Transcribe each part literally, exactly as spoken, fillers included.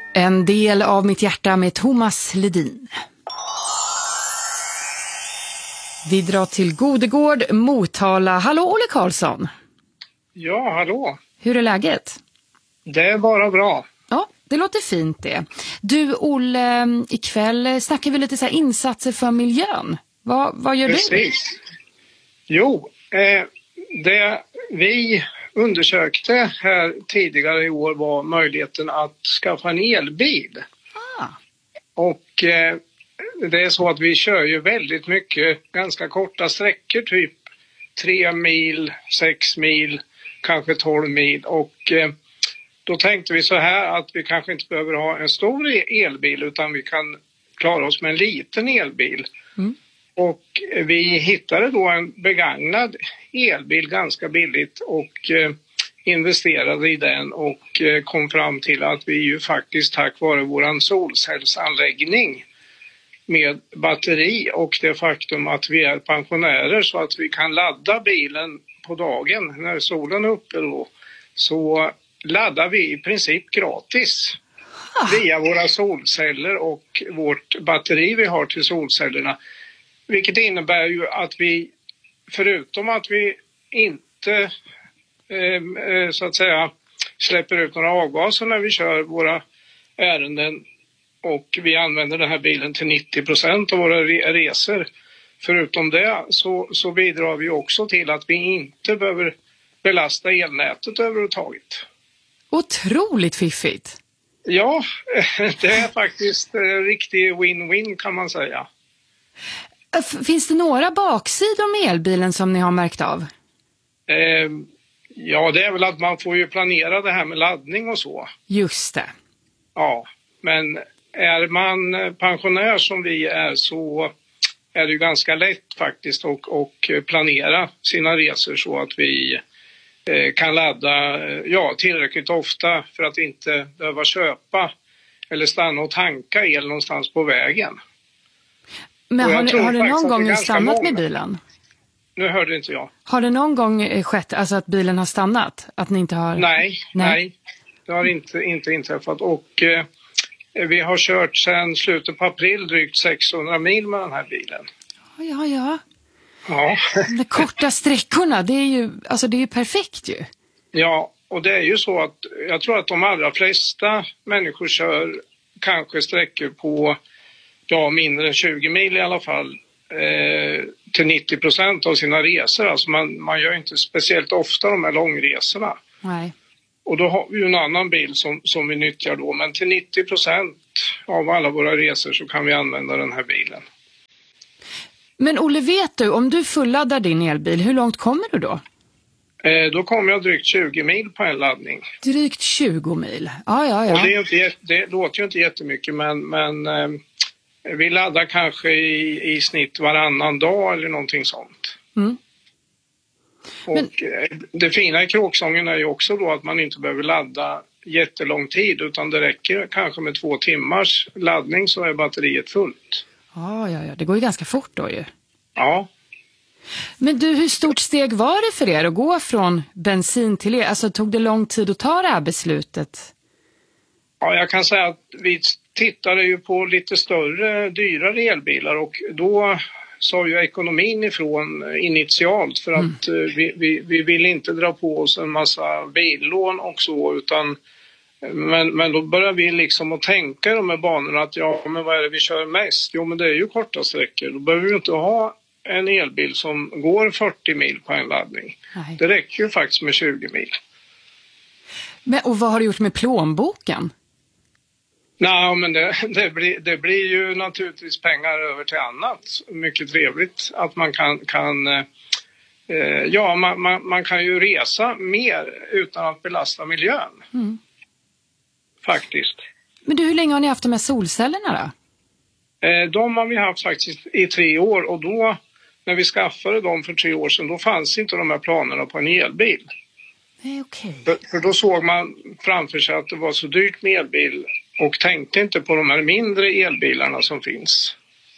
En del av mitt hjärta med Thomas Ledin. Vi drar till Godegård, Motala. Hallå Olle Karlsson. Ja, hallå. Hur är läget? Det är bara bra. Ja, det låter fint det. Du Olle, ikväll snackar vi lite så här insatser för miljön. Vad, vad gör Precis. du? Precis. Jo, eh, det vi undersökte här tidigare i år var möjligheten att skaffa en elbil. Ah. Och eh, det är så att vi kör ju väldigt mycket ganska korta sträckor, typ tre mil, sex mil, kanske tolv mil. Och eh, då tänkte vi så här att vi kanske inte behöver ha en stor elbil utan vi kan klara oss med en liten elbil. Mm. Och vi hittade då en begagnad elbil ganska billigt och eh, investerade i den och eh, kom fram till att vi ju faktiskt tack vare våran solcellsanläggning med batteri och det faktum att vi är pensionärer så att vi kan ladda bilen på dagen när solen är uppe då, så laddar vi i princip gratis via våra solceller och vårt batteri vi har till solcellerna. Vilket innebär ju att vi, förutom att vi inte eh, så att säga släpper ut några avgaser när vi kör våra ärenden och vi använder den här bilen till nittio procent av våra resor. Förutom det så, så bidrar vi också till att vi inte behöver belasta elnätet överhuvudtaget. Otroligt fiffigt! Ja, det är faktiskt en riktig win-win kan man säga. Finns det några baksidor med elbilen som ni har märkt av? Eh, ja, det är väl att man får ju planera det här med laddning och så. Just det. Ja, men är man pensionär som vi är så är det ju ganska lätt faktiskt att och planera sina resor så att vi eh, kan ladda ja, tillräckligt ofta för att inte behöva köpa eller stanna och tanka el någonstans på vägen. Men har, ni, har det någon gång stannat många... med bilen? Nu hörde inte jag. Har det någon gång skett alltså att bilen har stannat? Att ni inte har... Nej, nej. nej. Det har inte, inte inträffat. Och eh, vi har kört sedan slutet på april drygt sexhundra mil med den här bilen. Ja, ja. Ja. De korta sträckorna, det är ju, alltså det är ju perfekt ju. Ja, och det är ju så att jag tror att de allra flesta människor kör kanske sträckor på ja, mindre än tjugo mil i alla fall eh, till nittio procent av sina resor. Alltså man, man gör inte speciellt ofta de här långresorna. Nej. Och då har vi ju en annan bil som, som vi nyttjar då. Men till nittio procent av alla våra resor så kan vi använda den här bilen. Men Olle, vet du, om du fulladdar din elbil, hur långt kommer du då? Eh, då kommer jag drygt tjugo mil på en laddning. Drygt tjugo mil? Ja, ja, ja. Och det, är inte, det låter ju inte jättemycket men... men eh, vi laddar kanske i, i snitt varannan dag eller någonting sånt. Mm. Och Men... det fina i kråksången är ju också då att man inte behöver ladda jättelång tid utan det räcker kanske med två timmars laddning så är batteriet fullt. Ja, ja, ja. Det går ju ganska fort då ju. Ja. Men du, hur stort steg var det för er att gå från bensin till el? Alltså tog det lång tid att ta det här beslutet? Ja, jag kan säga att vi tittade ju på lite större, dyrare elbilar och då sa ju ekonomin ifrån initialt för att mm. vi, vi, vi vill inte dra på oss en massa billån och så utan men, men då börjar vi liksom att tänka de här banorna att ja men vad är det vi kör mest? Jo men det är ju korta sträckor, då behöver vi inte ha en elbil som går fyrtio mil på en laddning. Nej. Det räcker ju faktiskt med tjugo mil. Men, och vad har du gjort med plånboken? Nej, men det, det, blir, det blir ju naturligtvis pengar över till annat. Mycket trevligt att man kan, kan eh, ja, man, man, man kan ju resa mer utan att belasta miljön. Mm. Faktiskt. Men du, hur länge har ni haft de här solcellerna då? Eh, de har vi haft faktiskt i tre år och då, när vi skaffade dem för tre år sedan, då fanns inte de här planerna på en elbil. Nej, okej. För, för då såg man framför sig att det var så dyrt med elbil och tänkte inte på de här mindre elbilarna som finns.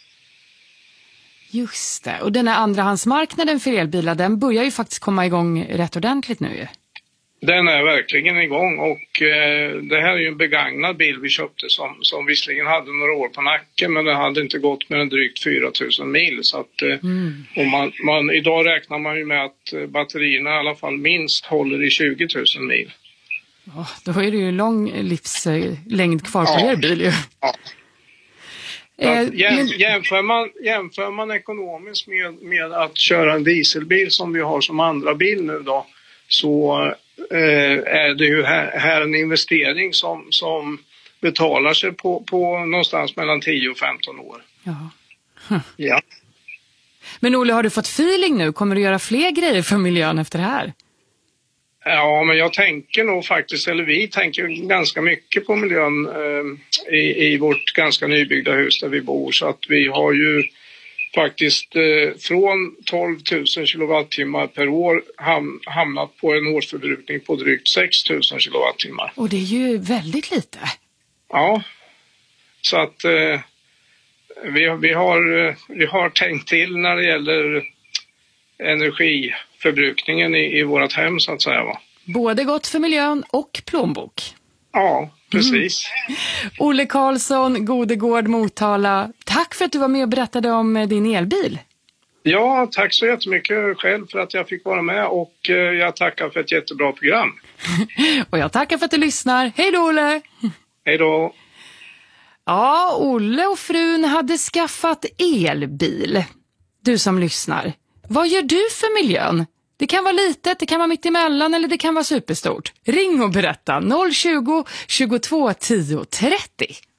Just det. Och den här andrahandsmarknaden för elbilar, den börjar ju faktiskt komma igång rätt ordentligt nu ju. Den är verkligen igång och eh, det här är ju en begagnad bil vi köpte som, som visserligen hade några år på nacken, men den hade inte gått mer än drygt fyra tusen mil. Så att, eh, mm. och man, man, idag räknar man ju med att batterierna i alla fall minst håller i tjugo tusen mil. Oh, då är det ju lång livslängd kvar på ja. er bil ju. Ja. Eh, jäm, men... jämför, man, jämför man ekonomiskt med, med att köra en dieselbil som vi har som andra bil nu då, så eh, är det ju här, här en investering som, som betalar sig på, på någonstans mellan tio och femton år. Ja. Hm. Ja. Men Olle, har du fått feeling nu? Kommer du göra fler grejer för miljön efter det här? Ja, men jag tänker nog faktiskt, eller vi tänker ganska mycket på miljön eh, i, i vårt ganska nybyggda hus där vi bor. Så att vi har ju faktiskt eh, från tolv tusen kilowattimmar per år ham, hamnat på en årsförbrukning på drygt sex tusen kilowattimmar. Och det är ju väldigt lite. Ja, så att eh, vi, vi, har, vi har tänkt till när det gäller energiförbrukningen i, i vårt hem så att säga, va? Både gott för miljön och plånbok. Ja, precis. Mm. Olle Karlsson, Godegård, Motala. Tack för att du var med och berättade om din elbil. Ja, tack så jättemycket själv för att jag fick vara med och jag tackar för ett jättebra program. Och jag tackar för att du lyssnar. Hej då, Olle! Hej då! Ja, Olle och frun hade skaffat elbil. Du som lyssnar. Vad gör du för miljön? Det kan vara litet, det kan vara mitt emellan eller det kan vara superstort. Ring och berätta noll tjugo, tjugotvå, tio, trettio.